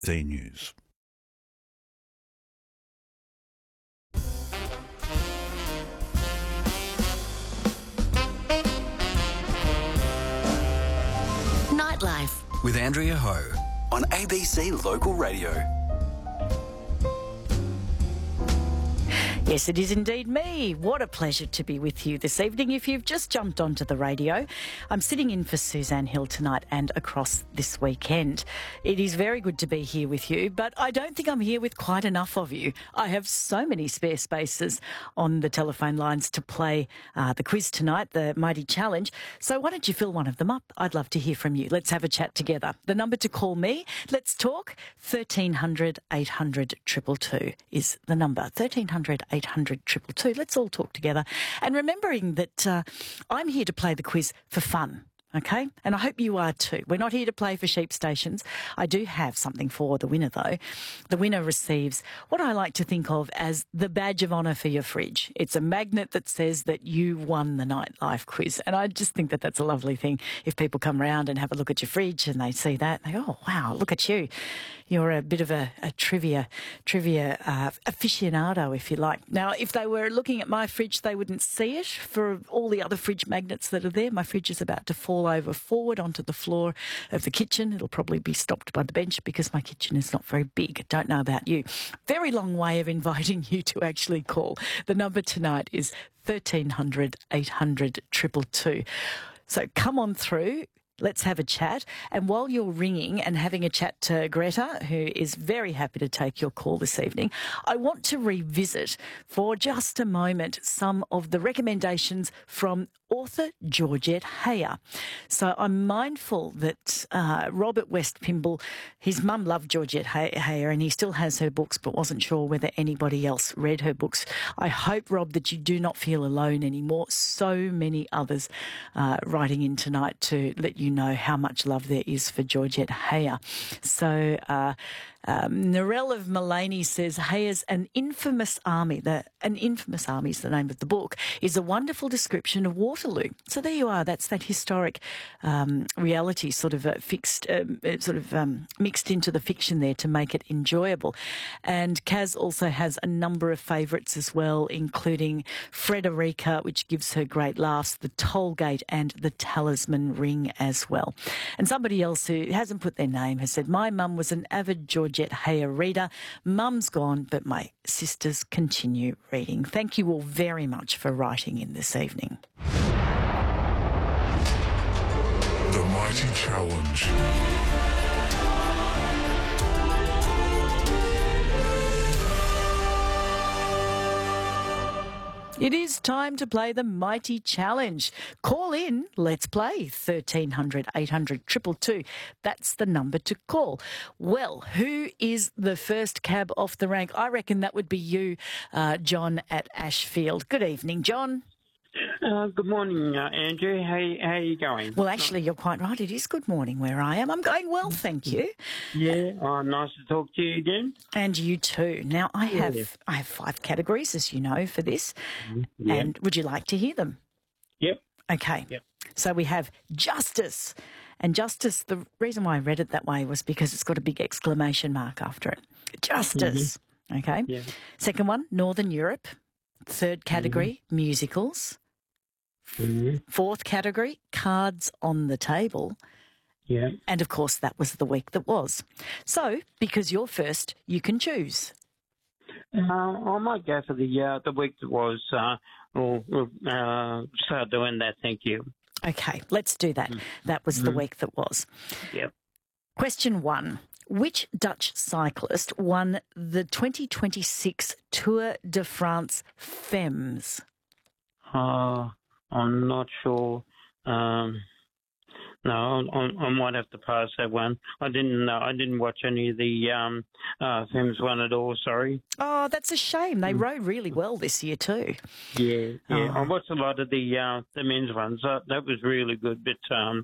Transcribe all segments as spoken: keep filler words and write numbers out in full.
Z News. Nightlife with Andrea Ho on A B C Local Radio. Yes, it is indeed me. What a pleasure to be with you this evening. If you've just jumped onto the radio, I'm sitting in for Suzanne Hill tonight and across this weekend. It is very good to be here with you, but I don't think I'm here with quite enough of you. I have so many spare spaces on the telephone lines to play uh, the quiz tonight, the Mighty Challenge. So why don't you fill one of them up? I'd love to hear from you. Let's have a chat together. The number to call me, let's talk, thirteen hundred eight hundred two two two is the number. thirteen hundred eight hundred two two two. Let's all talk together. And remembering that uh, I'm here to play the quiz for fun. Okay? And I hope you are too. We're not here to play for sheep stations. I do have something for the winner though. The winner receives what I like to think of as the badge of honour for your fridge. It's a magnet that says that you won the Nightlife quiz. And I just think that that's a lovely thing. If people come round and have a look at your fridge and they see that, they go, oh, wow, look at you. You're a bit of a, a trivia trivia uh, aficionado, if you like. Now, if they were looking at my fridge, they wouldn't see it. For all the other fridge magnets that are there, my fridge is about to fall over forward onto the floor of the kitchen. It'll probably be stopped by the bench because my kitchen is not very big. Don't know about you. Very long way of inviting you to actually call. The number tonight is thirteen hundred eight hundred two two two. So come on through. Let's have a chat. And while you're ringing and having a chat to Greta, who is very happy to take your call this evening, I want to revisit for just a moment some of the recommendations from author Georgette Heyer. So I'm mindful that uh, Robert West Pymble, his mum loved Georgette Heyer and he still has her books but wasn't sure whether anybody else read her books. I hope, Rob, that you do not feel alone anymore. So many others uh, writing in tonight to let you know how much love there is for Georgette Heyer. So uh, um, Narelle of Mullaney says Heyer's An Infamous Army, the, An Infamous Army is the name of the book, is a wonderful description of Waterloo. So there you are. That's that historic um, reality sort of uh, fixed, um, sort of um, mixed into the fiction there to make it enjoyable. And Kaz also has a number of favourites as well, including Frederica, which gives her great laughs, The Tollgate and The Talisman Ring as well. And somebody else who hasn't put their name has said, my mum was an avid Georgette Heyer reader. Mum's gone, but my sisters continue reading. Thank you all very much for writing in this evening. The Mighty Challenge. It is time to play the Mighty Challenge. Call in, let's play, thirteen hundred eight hundred two two two. That's the number to call. Well, who is the first cab off the rank? I reckon that would be you, uh, John at Ashfield. Good evening, John. Uh, good morning, uh, Andrew. How, how are you going? Well, actually, you're quite right. It is good morning where I am. I'm going well, thank you. Yeah, uh, nice to talk to you again. And you too. Now, I have Yeah. I have five categories, as you know, for this. Yeah. And would you like to hear them? Yep. Okay. Yep. So we have justice. And justice, the reason why I read it that way was because it's got a big exclamation mark after it. Justice. Mm-hmm. Okay. Yeah. Second one, Northern Europe. Third category, mm-hmm. musicals. Mm-hmm. Fourth category, cards on the table. Yeah. And, of course, that was the week that was. So, because you're first, you can choose. Uh, I might go for the uh, the week that was. Uh, we'll, we'll uh, start doing that, thank you. Okay, let's do that. That was the Mhm. week that was. Yep. Question one. Which Dutch cyclist won the twenty twenty-six Tour de France Femmes? Uh, I'm not sure. Um, no, I, I might have to pass that one. I didn't. Uh, I didn't watch any of the um, uh, Femmes one at all. Sorry. Oh, that's a shame. They rode really well this year too. Yeah, yeah. Oh. I watched a lot of the uh, the men's ones. Uh, that was really good, but um,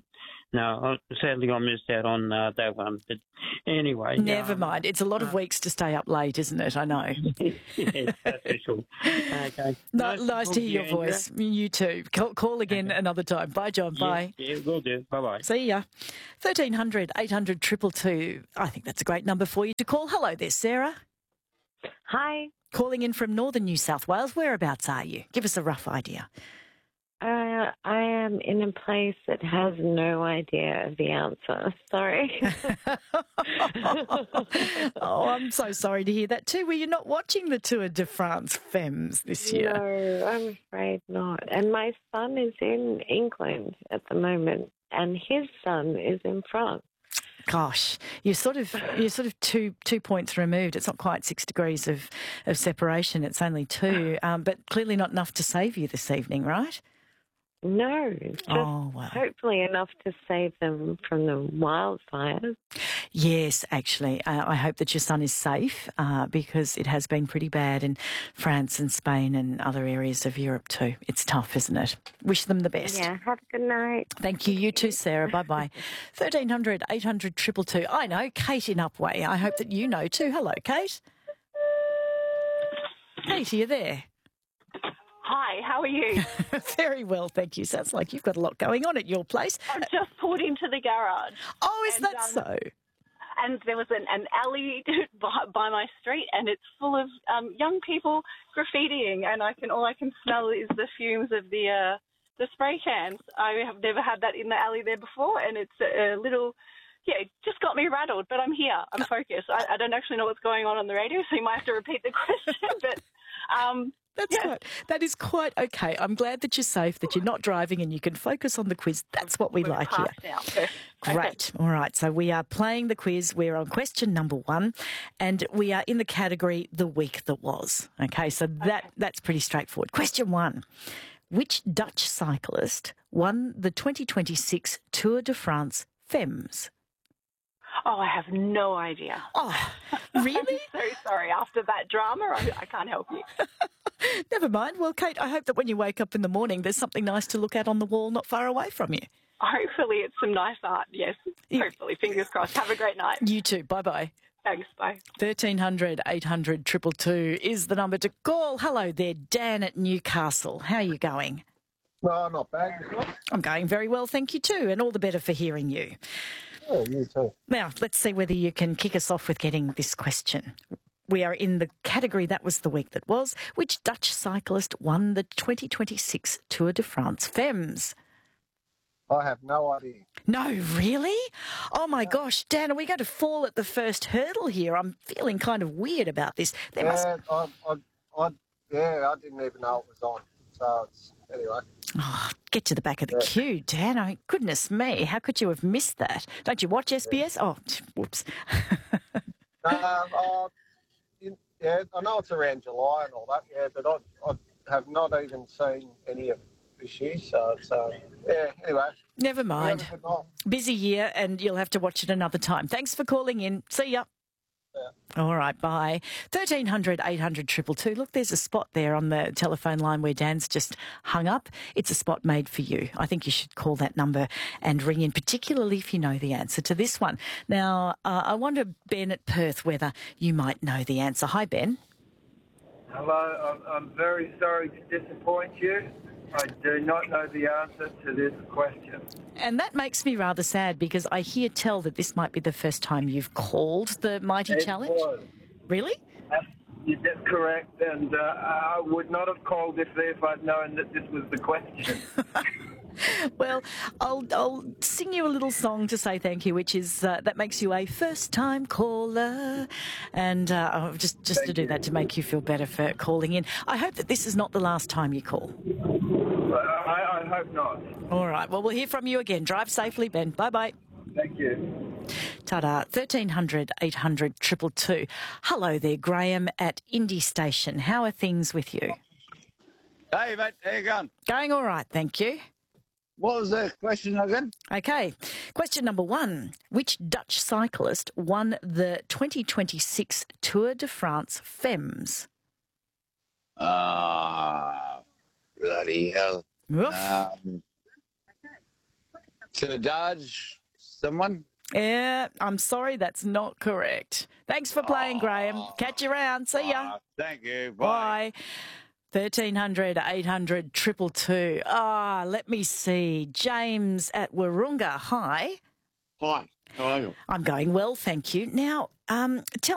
no, sadly I missed out on uh, that one. But anyway. Never um, mind. It's a lot of weeks to stay up late, isn't it? I know. yes, that's for sure. Okay. No, nice to talk hear your you, Andrea. voice. You too. Call, call again another time. Bye, John. Bye. Yeah, yeah, will do. Bye-bye. See ya. thirteen hundred, eight hundred, two two two. I think that's a great number for you to call. Hello there, Sarah. Hi. Calling in from northern New South Wales. Whereabouts are you? Give us a rough idea. Uh, I am in a place that has no idea of the answer. Sorry. Oh, I'm so sorry to hear that too. Were you not watching the Tour de France Femmes this year? No, I'm afraid not. And my son is in England at the moment, and his son is in France. Gosh, you're sort of you're sort of two two points removed. It's not quite six degrees of, of separation. It's only two, um, but clearly not enough to save you this evening, right? No, just Oh, wow. hopefully enough to save them from the wildfires. Yes, actually. Uh, I hope that your son is safe uh, because it has been pretty bad in France and Spain and other areas of Europe too. It's tough, isn't it? Wish them the best. Yeah, have a good night. Thank you. You too, Sarah. Bye-bye. thirteen hundred, eight hundred, two two two. I know, Kate in Upwey. I hope that you know too. Hello, Kate. Kate, are you there? Hi, how are you? Very well, thank you. Sounds like you've got a lot going on at your place. I've just pulled into the garage. Oh, is And, that um, so? And there was an, an alley by, by my street, and it's full of um, young people graffitiing, and I can all I can smell is the fumes of the uh, the spray cans. I have never had that in the alley there before, and it's a, a little, yeah, it just got me rattled. But I'm here, I'm focused. I, I don't actually know what's going on on the radio, so you might have to repeat the question. But um, That's yeah. quite, that is quite okay. I'm glad that you're safe, that you're not driving and you can focus on the quiz. That's what we We're like here. past now. Okay. Great. All right. So we are playing the quiz. We're on question number one and we are in the category the week that was. Okay. So that, that's pretty straightforward. Question one. Which Dutch cyclist won the twenty twenty-six Tour de France Femmes? Oh, I have no idea. Oh, really? I'm so sorry. After that drama, I, I can't help you. Never mind. Well, Kate, I hope that when you wake up in the morning, there's something nice to look at on the wall not far away from you. Hopefully it's some nice art, yes. Yeah. Hopefully, fingers crossed. Have a great night. You too. Bye-bye. Thanks, bye. thirteen hundred, eight hundred, two two two is the number to call. Hello there, Dan at Newcastle. How are you going? No, not bad. I'm going very well, thank you too, and all the better for hearing you. Yeah, you too. Now, let's see whether you can kick us off with getting this question. We are in the category that was the week that was. Which Dutch cyclist won the twenty twenty-six Tour de France Femmes? I have no idea. No, really? Oh my gosh, Dan, are we going to fall at the first hurdle here? I'm feeling kind of weird about this. There must... Yeah, I, I, I, yeah, I didn't even know it was on. So it's anyway. Oh, get to the back of the queue, Dan. Oh, goodness me, how could you have missed that? Don't you watch S B S? Oh, whoops. um, I, you- yeah, I know it's around July and all that. Yeah, but I, I have not even seen any of this year. So it's uh, yeah. Anyway, Never have mind. a good night. Busy year, and you'll have to watch it another time. Thanks for calling in. See ya. All right, bye. thirteen hundred, eight hundred, two two two. Look, there's a spot there on the telephone line where Dan's just hung up. It's a spot made for you. I think you should call that number and ring in, particularly if you know the answer to this one. Now, uh, I wonder, Ben at Perth, whether you might know the answer. Hi, Ben. Hello, I'm, I'm very sorry to disappoint you. I do not know the answer to this question. And that makes me rather sad because I hear tell that this might be the first time you've called the Mighty It Challenge. was. Really? That's, that's correct, and uh, I would not have called if, if I'd known that this was the question. Well, I'll I'll sing you a little song to say thank you, which is uh, that makes you a first-time caller, and uh, oh, just just to do that to make you feel better for calling in. I hope that this is not the last time you call. I, I hope not. All right. Well, we'll hear from you again. Drive safely, Ben. Bye bye. Thank you. Ta-da. thirteen hundred, eight hundred, two two two. Hello there, Graham at Indy Station. How are things with you? Hey, mate, how you going? Going all right, thank you. What was the question again? Okay. Question number one. Which Dutch cyclist won the twenty twenty-six Tour de France Femmes? Ah, bloody hell. Oof. Um, To dodge someone? Yeah, I'm sorry, that's not correct. Thanks for playing, Graham. Catch you around. See ya. Uh, thank you. Bye. Bye. thirteen hundred, eight hundred, two two two. Ah, let me see. James at Wahroonga. Hi. Hi, how are you? I'm going well, thank you. Now, um, tell